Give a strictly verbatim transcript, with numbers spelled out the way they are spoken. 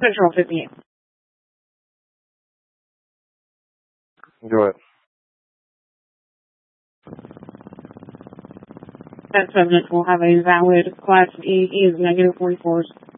Control fifty-eight. Go ahead. That subject will have a valid Class E, he is negative forty-fours.